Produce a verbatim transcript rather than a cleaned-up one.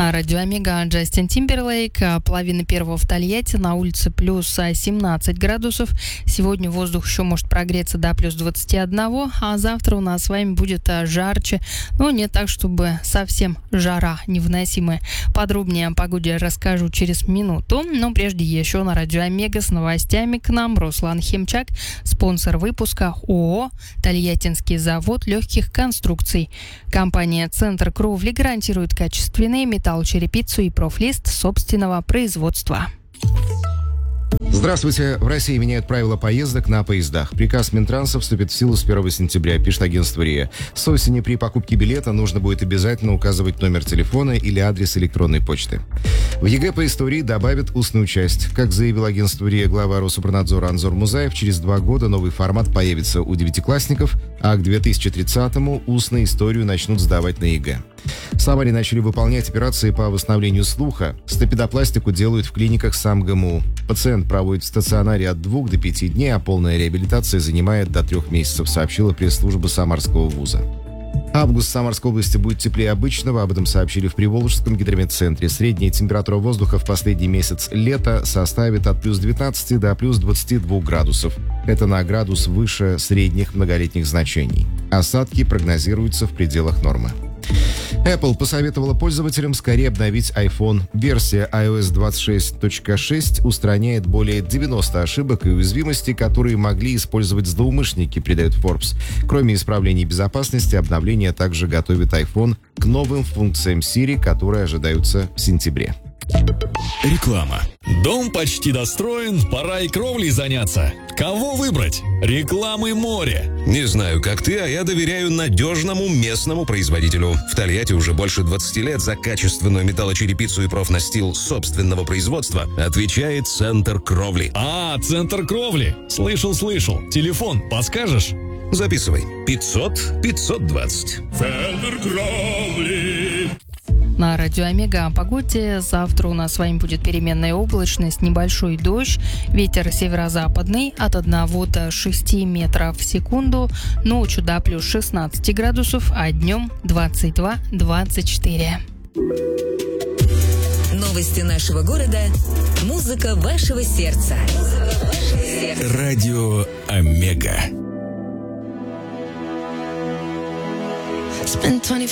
На радио Омега Джастин Тимберлейк. Половина первого в Тольятти, на улице плюс семнадцать градусов. Сегодня воздух еще может прогреться до плюс двадцати одного, а завтра у нас с вами будет жарче, но не так, чтобы совсем жара невыносимая. Подробнее о погоде расскажу через минуту, но прежде еще на радио Омега с новостями к нам Руслан Химчак, спонсор выпуска ООО «Тольяттинский завод легких конструкций». Компания «Центр Кровли» гарантирует качественные металлочерепицу и профлист собственного производства. Здравствуйте. В России меняют правила поездок на поездах. Приказ Минтранса вступит в силу с первого сентября, пишет агентство РИА. С осени при покупке билета нужно будет обязательно указывать номер телефона или адрес электронной почты. В ЕГЭ по истории добавят устную часть. Как заявил агентство РИА глава Рособорнадзора Анзор Музаев, через два года новый формат появится у девятиклассников, а к две тысячи тридцатому устную историю начнут сдавать на ЕГЭ. В Самаре начали выполнять операции по восстановлению слуха. Стапедопластику делают в клиниках СамГМУ. Пациент проводит в стационаре от двух до пяти дней, а полная реабилитация занимает до трех месяцев, сообщила пресс-служба Самарского вуза. Август в Самарской области будет теплее обычного, об этом сообщили в Приволжском гидрометцентре. Средняя температура воздуха в последний месяц лета составит от плюс девятнадцати до плюс двадцати двух градусов. Это на градус выше средних многолетних значений. Осадки прогнозируются в пределах нормы. Apple посоветовала пользователям скорее обновить iPhone. Версия ай о эс двадцать шесть точка шесть устраняет более девяноста ошибок и уязвимостей, которые могли использовать злоумышленники, передает Forbes. Кроме исправлений безопасности, обновление также готовит iPhone к новым функциям Siri, которые ожидаются в сентябре. Реклама. Дом почти достроен, пора и кровлей заняться. Кого выбрать? Рекламы море. Не знаю, как ты, а я доверяю надежному местному производителю. В Тольятти уже больше двадцати лет за качественную металлочерепицу и профнастил собственного производства отвечает Центр Кровли. А, Центр Кровли. Слышал, слышал. Телефон подскажешь? Записывай. пятьсот пятьсот двадцать. Центр Кровли. На радио Омега о погоде. Завтра у нас с вами будет переменная облачность, небольшой дождь, ветер северо-западный от одного до шести метров в секунду, ночью до плюс шестнадцати градусов, а днем двадцать два - двадцать четыре. Новости нашего города, музыка вашего сердца. Радио Омега. Spend twenty-five